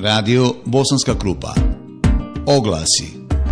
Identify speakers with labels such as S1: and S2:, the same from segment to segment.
S1: Radio Bosanska Krupa. Oglasi.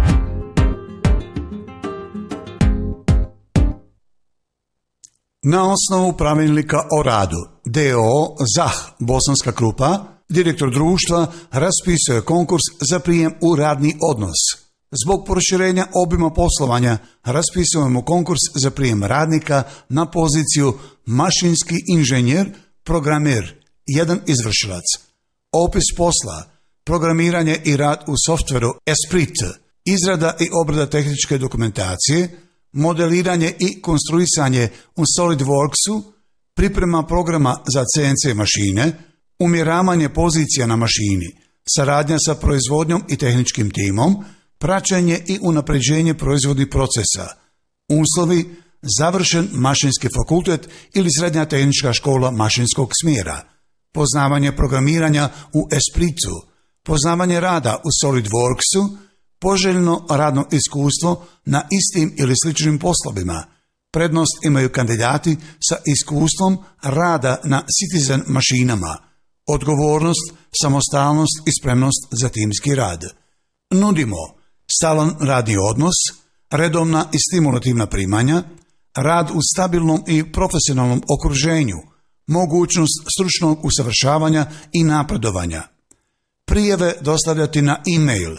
S2: Na osnovu pravilnika o radu D.O.O. ZAH Bosanska Krupa, direktor društva raspisuje konkurs za prijem u radni odnos. Zbog proširenja obima poslovanja raspisujemo konkurs za prijem radnika na poziciju mašinski inženjer, programer, 1 izvršilac. Opis posla, programiranje i rad u softveru Esprit, izrada i obrada tehničke dokumentacije, modeliranje i konstruisanje u SolidWorksu, priprema programa za CNC mašine, umjeravanje pozicija na mašini, saradnja sa proizvodnjom i tehničkim timom, praćenje i unapređenje proizvodnih procesa, uslovi, završen mašinski fakultet ili srednja tehnička škola mašinskog smjera, poznavanje programiranja u Espritu, poznavanje rada u SolidWorksu, poželjno radno iskustvo na istim ili sličnim poslovima. Prednost imaju kandidati sa iskustvom rada na Citizen mašinama, odgovornost, samostalnost i spremnost za timski rad. Nudimo stalan radni odnos, redovna i stimulativna primanja, rad u stabilnom i profesionalnom okruženju, mogućnost stručnog usavršavanja i napredovanja. Prijave dostavljati na e-mail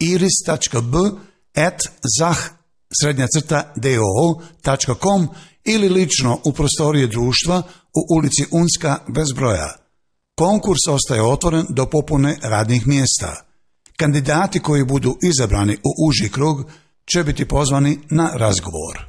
S2: iris.b@zah_doo.com ili lično u prostorije društva u ulici Unska bez broja. Konkurs ostaje otvoren do popune radnih mjesta. Kandidati koji budu izabrani u uži krug će biti pozvani na razgovor.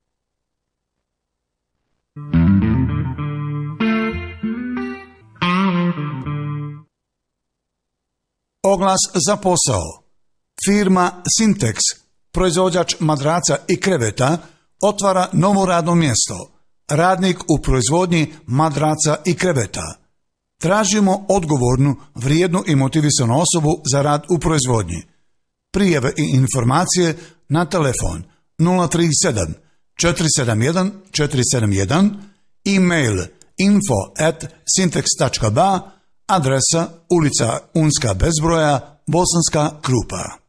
S2: Oglas za posao. Firma Sintex, proizvođač madraca i kreveta, otvara novo radno mjesto. Radnik u proizvodnji madraca i kreveta. Tražimo odgovornu, vrijednu i motivisanu osobu za rad u proizvodnji. Prijave i informacije na telefon 037 471 471, e-mail info@sintex.ba, adresa ulica Unska bez broja, Bosanska Krupa.